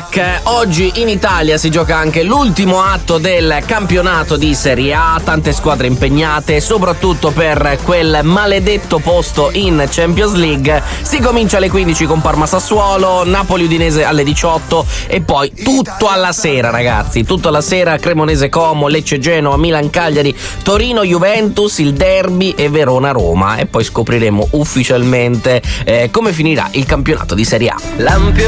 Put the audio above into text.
Black. Oggi in Italia si gioca anche l'ultimo atto del campionato di Serie A, tante squadre impegnate, soprattutto per quel maledetto posto in Champions League. Si comincia alle 15 con Parma-Sassuolo, Napoli-Udinese alle 18 e poi tutto alla sera, ragazzi, tutto alla sera: Cremonese-Como, Lecce-Genoa, Milan-Cagliari, Torino-Juventus, il derby e Verona-Roma, e poi scopriremo ufficialmente come finirà il campionato di Serie A.